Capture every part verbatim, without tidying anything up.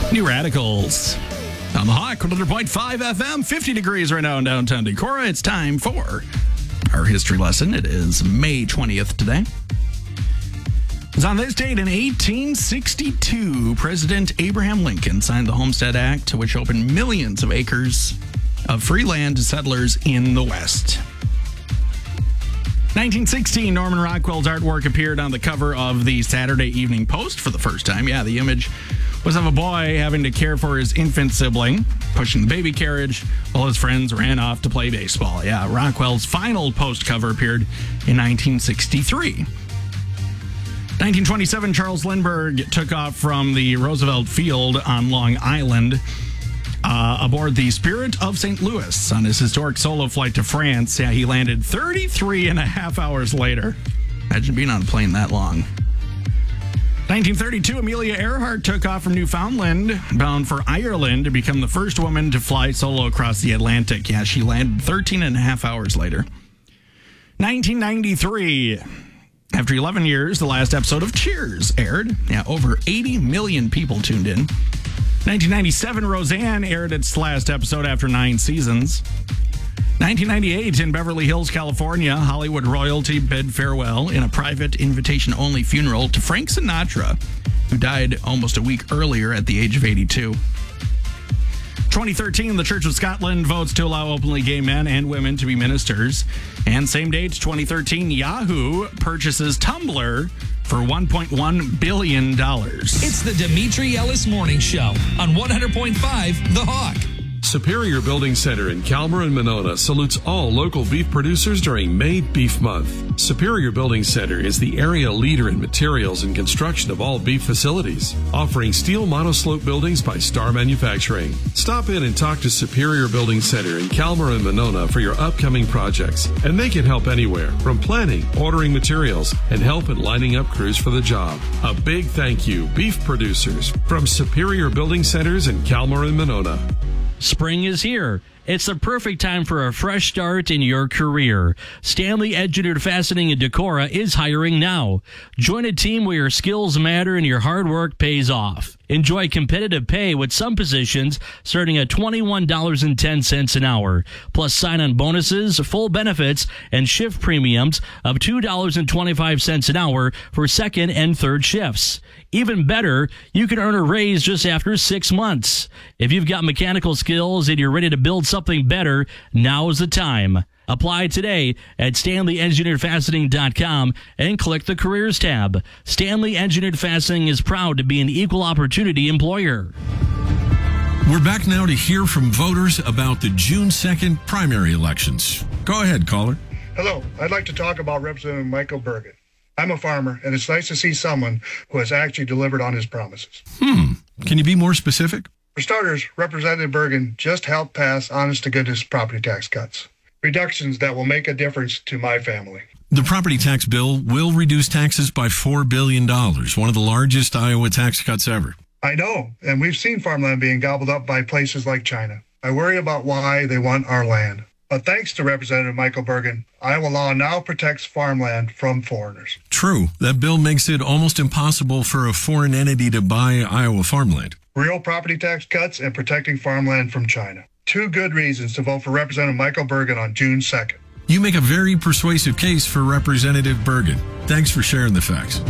New Radicals on the Hawk, one hundred point five F M, fifty degrees right now in downtown Decorah. It's time for our history lesson. It is May twentieth today. It's on this date in eighteen sixty-two, President Abraham Lincoln signed the Homestead Act, which opened millions of acres of free land to settlers in the West. nineteen sixteen, Norman Rockwell's artwork appeared on the cover of the Saturday Evening Post for the first time. Yeah, the image was of a boy having to care for his infant sibling, pushing the baby carriage while his friends ran off to play baseball. Yeah, Rockwell's final post cover appeared in nineteen sixty-three. nineteen twenty-seven, Charles Lindbergh took off from the Roosevelt Field on Long Island uh, aboard the Spirit of Saint Louis on his historic solo flight to France. Yeah, he landed thirty-three and a half hours later. Imagine being on a plane that long. nineteen thirty-two, Amelia Earhart took off from Newfoundland, bound for Ireland, to become the first woman to fly solo across the Atlantic. Yeah, she landed thirteen and a half hours later. nineteen ninety-three, after eleven years, the last episode of Cheers aired. Yeah, over eighty million people tuned in. nineteen ninety-seven, Roseanne aired its last episode after nine seasons. nineteen ninety-eight, in Beverly Hills, California, Hollywood royalty bid farewell in a private invitation-only funeral to Frank Sinatra, who died almost a week earlier at the age of eighty-two. twenty thirteen, the Church of Scotland votes to allow openly gay men and women to be ministers. And same date, twenty thirteen, Yahoo purchases Tumblr for one point one billion dollars. It's the Dimitri Ellis Morning Show on one hundred point five The Hawk. Superior Building Center in Calmer and Monona salutes all local beef producers during May Beef Month. Superior Building Center is the area leader in materials and construction of all beef facilities, offering steel monoslope buildings by Star Manufacturing. Stop in and talk to Superior Building Center in Calmer and Monona for your upcoming projects, and they can help anywhere from planning, ordering materials, and help in lining up crews for the job. A big thank you, beef producers, from Superior Building Centers in Calmer and Monona. Spring is here. It's the perfect time for a fresh start in your career. Stanley Engineered Fastening in Decorah is hiring now. Join a team where your skills matter and your hard work pays off. Enjoy competitive pay with some positions starting at twenty-one dollars and ten cents an hour, plus sign-on bonuses, full benefits, and shift premiums of two dollars and twenty-five cents an hour for second and third shifts. Even better, you can earn a raise just after six months. If you've got mechanical skills and you're ready to build something better, now is the time. Apply today at stanley engineered fastening dot com and click the Careers tab. Stanley Engineered Fastening is proud to be an equal opportunity employer. We're back now to hear from voters about the June second primary elections. Go ahead, caller. Hello. I'd like to talk about Representative Michael Bergen. I'm a farmer, and it's nice to see someone who has actually delivered on his promises. Hmm. Can you be more specific? For starters, Representative Bergen just helped pass honest-to-goodness property tax cuts. Reductions that will make a difference to my family. The property tax bill will reduce taxes by four billion dollars, one of the largest Iowa tax cuts ever. I know, and we've seen farmland being gobbled up by places like China. I worry about why they want our land. But thanks to Representative Michael Bergen, Iowa law now protects farmland from foreigners. True. That bill makes it almost impossible for a foreign entity to buy Iowa farmland. Real property tax cuts and protecting farmland from China. Two good reasons to vote for Representative Michael Bergen on June second. You make a very persuasive case for Representative Bergen. Thanks for sharing the facts.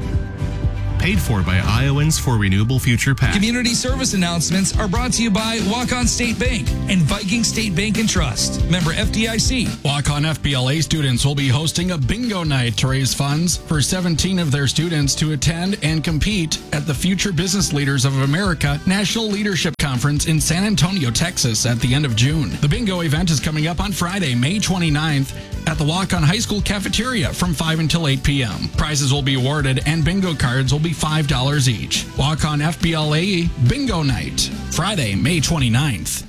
Paid for by Iowans for Renewable Future PAC. Community service announcements are brought to you by Walk-On State Bank and Viking State Bank and Trust. Member F D I C. Walk-On F B L A students will be hosting a bingo night to raise funds for seventeen of their students to attend and compete at the Future Business Leaders of America National Leadership Conference in San Antonio, Texas at the end of June. The bingo event is coming up on Friday, May twenty-ninth at the Walk-On High School cafeteria from five until eight p.m. Prizes will be awarded and bingo cards will be five dollars each. Walk-On F B L A Bingo Night, Friday, May twenty-ninth.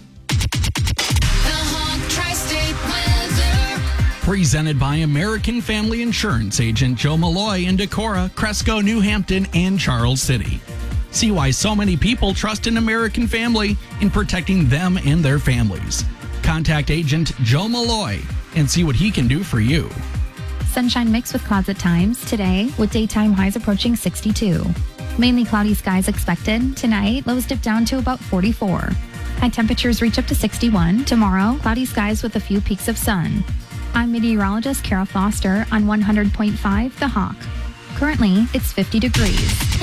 Presented by American Family Insurance agent Joe Malloy in Decorah, Cresco, New Hampton, and Charles City. See why so many people trust an American Family in protecting them and their families. Contact agent Joe Malloy and see what he can do for you. Sunshine mixed with clouds at times today with daytime highs approaching sixty-two. Mainly cloudy skies expected. Tonight, lows dip down to about forty-four. High temperatures reach up to sixty-one. Tomorrow, cloudy skies with a few peaks of sun. I'm meteorologist Kara Foster on one hundred point five The Hawk. Currently, it's fifty degrees.